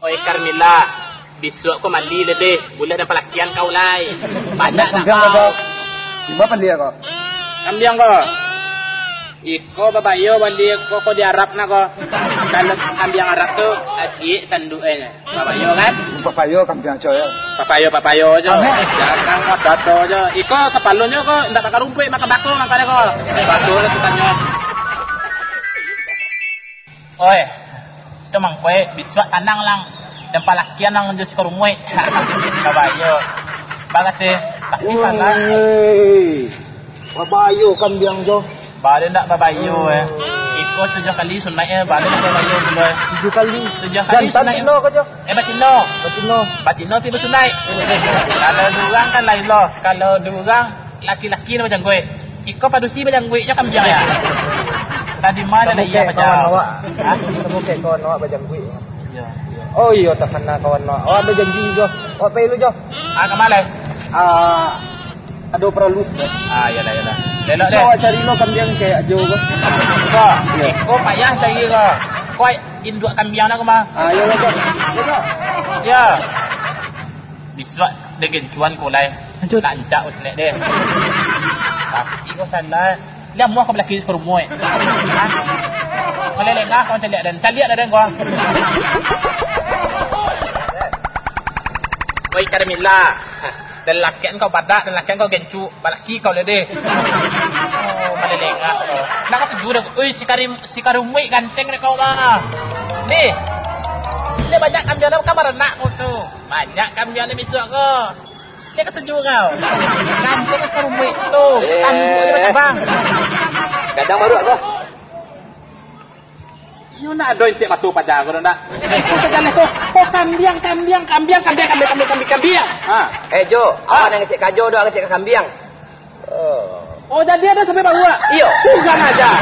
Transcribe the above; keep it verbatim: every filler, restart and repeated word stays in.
Oi Carmilla, besok kau mandi lebih. Boleh dan pelakian kau lai. Banyak nak kau. Gimana dia kau? Kambiang kau. Iko babayo balik ko ko di Arab na ko. Kalau kambiang Arab tu adik tanduknya. Babayo kan? Papayo kambiang coy. Papayo papayo aja. Jangan ngotot aja. Iko kepalonyo ko ndak bakar rumput makan bako makane ko. Batu lah tukannya. Oi. Itu mang kowe bisa tanang lang dan palakian nang jos ko rumoi. Babayo. Bagate tapi salah. Babayo kambiang jo. Balik nak babayo eh. Ikut tujuh kali sunatnya balik nak babayo dulu eh. Tujuh kali. Tujuh kali sunat. Batino kau jo. Eh batino. Batino. Batino pi bersunat. Kalau durang kan lain loh. Kalau durang laki-laki macam gue. Ikut padusi macam gue je kan biar ya. Tadi mana dah iya macam. Awak. Hah? Semua ke kawan awak macam gue. Ya. Oh iya tak kena kawan awak. Awak ada janji jo. Awak pay lu jo. Ah kemana? Ah ada peralus. Ah ya dah ya dah. Lelok deh. So awak cari lo kambiang kayak jo ke? Kau. Kau payah cari kau. Kau induk kambiang nak ke mah? Ah ya lah jo. Ya. Ya. Bisa dengan cuan kau lai. Lanjak uslet deh. Tapi kau salah. Lihat muah kau belakang ke rumah. Kau lelengah kau cari dan cari ada dan kau. Oi Carmilla. Dan lakian kau badak dan lakian kau gencu. Balaki kau lede. Oh, malelengah kau. Nak kau tujuh dah. Oi si Karim si Karumwi ganteng ni kau mah. Ni. Ni banyak kambiang dalam kamar anak kau tu. Banyak kambiang ni besok kau. Ni kau tujuh kau. Ganteng si Karumwi tu. Tanduk dia macam bang. Kadang baru aku. You nak doin cek batu pada aku nak. Kau jangan kau. Kau kambiang kambiang kambiang kambiang kambiang kambiang kambiang kambiang. Ha. Eh Jo, awak nak ngecek kajo doang ngecek kambiang. Oh. Oh jadi ada sampai bawa. Iyo. Bukan aja.